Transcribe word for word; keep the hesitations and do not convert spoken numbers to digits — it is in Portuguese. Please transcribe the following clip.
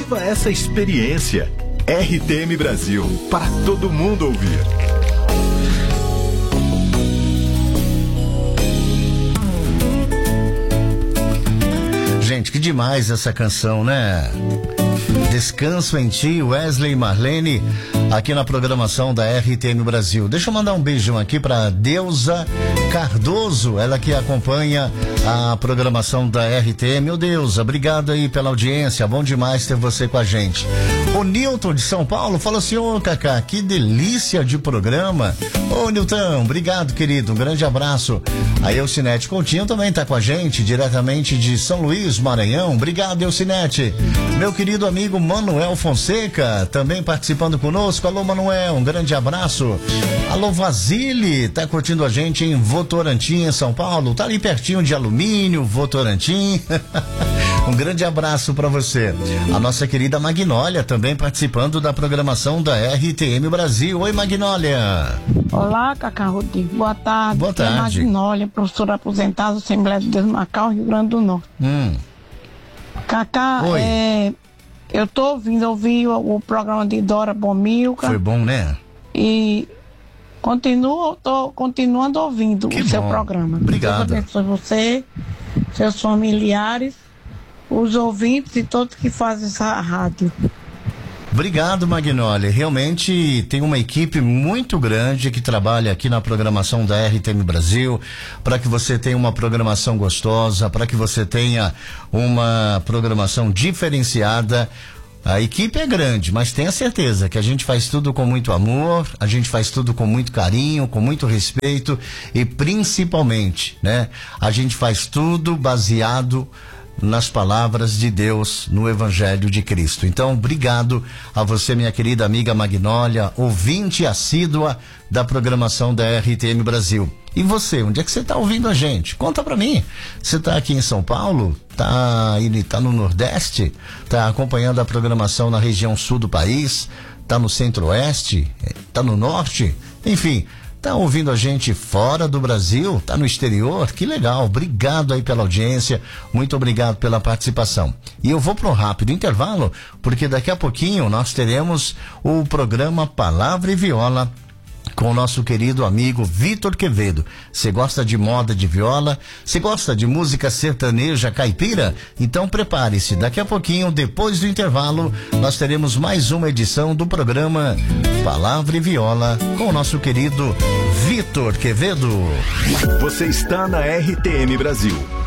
Viva essa experiência. R T M Brasil, para todo mundo ouvir. Gente, que demais essa canção, né? Descanso em Ti, Wesley e Marlene, aqui na programação da R T M Brasil. Deixa eu mandar um beijão aqui para Deusa Cardoso, ela que acompanha a programação da R T M. Meu Deus, obrigado aí pela audiência, bom demais ter você com a gente. O Nilton de São Paulo falou assim: ô Cacá, que delícia de programa. Ô Nilton, obrigado, querido, um grande abraço. A Elcinete Coutinho também tá com a gente, diretamente de São Luís, Maranhão. Obrigado, Elcinete. Meu querido amigo Manuel Fonseca, também participando conosco. Alô, Manuel, um grande abraço. Alô, Vasile, tá curtindo a gente em Votorantim, em São Paulo. Tá ali pertinho de Alumínio, Votorantim. Um grande abraço para você. A nossa querida Magnólia também participando da programação da R T M Brasil. Oi, Magnólia. Olá, Cacá Rodrigo. Boa tarde. Boa tarde. É Magnólia, professora aposentada da Assembleia de Deus Macau, Rio Grande do Norte. Hum. Cacá, é, eu tô ouvindo, ouvi o, o programa de Dora Bomilca. Foi bom, né? E continuo, tô continuando ouvindo que o seu bom. programa. Obrigado. Deus abençoe você, seus familiares, os ouvintes e todos que fazem essa rádio. Obrigado, Magnólia. Realmente tem uma equipe muito grande que trabalha aqui na programação da R T M Brasil, para que você tenha uma programação gostosa, para que você tenha uma programação diferenciada. A equipe é grande, mas tenha certeza que a gente faz tudo com muito amor, a gente faz tudo com muito carinho, com muito respeito e principalmente, né? A gente faz tudo baseado nas palavras de Deus, no Evangelho de Cristo. Então, obrigado a você, minha querida amiga Magnólia, ouvinte assídua da programação da R T M Brasil. E você, onde é que você está ouvindo a gente? Conta pra mim. Você está aqui em São Paulo? Tá, tá no Nordeste? Tá acompanhando a programação na região sul do país? Tá no Centro-Oeste? Tá no Norte? Enfim, tá ouvindo a gente fora do Brasil? Tá no exterior? Que legal, obrigado aí pela audiência, muito obrigado pela participação. E eu vou para um rápido intervalo, porque daqui a pouquinho nós teremos o programa Palavra e Viola com o nosso querido amigo Vitor Quevedo. Você gosta de moda de viola? Você gosta de música sertaneja caipira? Então prepare-se, daqui a pouquinho, depois do intervalo, nós teremos mais uma edição do programa Palavra e Viola com o nosso querido Vitor Quevedo. Você está na R T M Brasil,